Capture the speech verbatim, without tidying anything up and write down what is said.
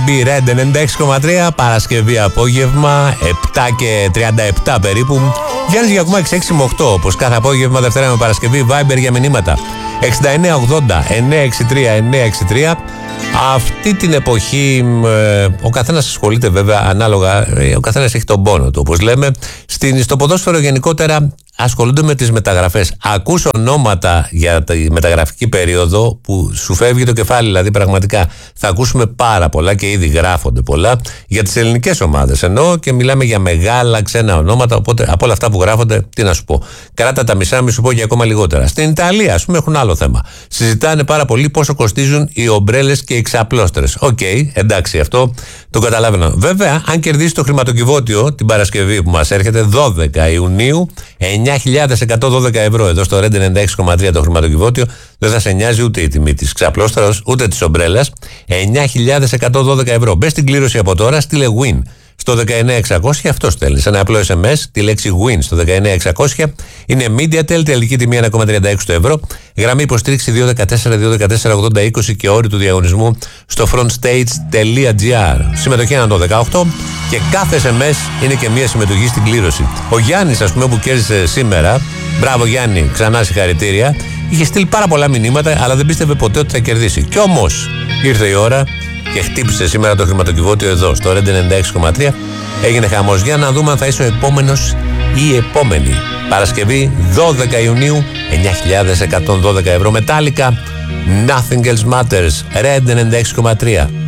Red ενενήντα έξι κόμμα τρία, Παρασκευή απόγευμα, επτά και τριάντα επτά περίπου. Γιάννης Γιακουμά εξήντα έξι με οκτώ, όπως κάθε απόγευμα Δευτέρα με Παρασκευή. Viber για μηνύματα εξήντα εννέα ογδόντα εννιακόσια εξήντα τρία εννιακόσια εξήντα τρία. Αυτή την εποχή ε, ο καθένας ασχολείται βέβαια ανάλογα, ε, ο καθένας έχει τον πόνο του, όπως λέμε. Στην, στο ποδόσφαιρο γενικότερα ασχολούνται με τις μεταγραφές. Ακούς ονόματα για τη μεταγραφική περίοδο που σου φεύγει το κεφάλι, δηλαδή πραγματικά θα ακούσουμε πάρα πολλά και ήδη γράφονται πολλά για τις ελληνικές ομάδες. Ενώ και μιλάμε για μεγάλα ξένα ονόματα, οπότε από όλα αυτά που γράφονται, τι να σου πω. Κράτα τα μισά, μη σου πω και ακόμα λιγότερα. Στην Ιταλία, ας πούμε, έχουν άλλο θέμα. Συζητάνε πάρα πολύ πόσο κοστίζουν οι ομπρέλες και οι ξαπλώστρες. Οκ, okay, εντάξει, αυτό το καταλαβαίνω. Βέβαια, αν κερδίσει το χρηματοκιβώτιο την Παρασκευή που μας έρχεται, δώδεκα Ιουνίου, εννιά χιλιάδες εκατόν δώδεκα ευρώ εδώ στο Red ενενήντα έξι κόμμα τρία το χρηματοκιβώτιο, δεν θα σε νοιάζει ούτε η τιμή της ξαπλώστρας ούτε της ομπρέλας. εννιά χιλιάδες εκατόν δώδεκα ευρώ. Μπες στην κλήρωση από τώρα, στείλε win στο δεκαεννέα εξακόσια, αυτό στέλνει. Ένα απλό ες εμ ες, τη λέξη win στο δεκαεννέα εξακόσια. Είναι MediaTel, τελική τιμή ένα κόμμα τριάντα έξι το ευρώ. Γραμμή υποστήριξη δύο ένα τέσσερα δύο ένα τέσσερα ογδόντα είκοσι και όροι του διαγωνισμού στο frontstage.gr. Συμμετοχή ανά το δεκαοκτώ και κάθε ες εμ ες είναι και μια συμμετοχή στην κλήρωση. Ο Γιάννης, ας πούμε, που κέρδισε σήμερα, μπράβο Γιάννη, ξανά συγχαρητήρια, είχε στείλει πάρα πολλά μηνύματα, αλλά δεν πίστευε ποτέ ότι θα κερδίσει. Κι όμως ήρθε η ώρα και χτύπησε σήμερα το χρηματοκιβώτιο εδώ στο Red ενενήντα έξι κόμμα τρία. Έγινε χαμός. Για να δούμε αν θα είσαι ο επόμενος ή η επόμενη. Παρασκευή δώδεκα Ιουνίου, εννιά χιλιάδες εκατόν δώδεκα ευρώ. Metallica, Nothing Else Matters, Red ενενήντα έξι κόμμα τρία.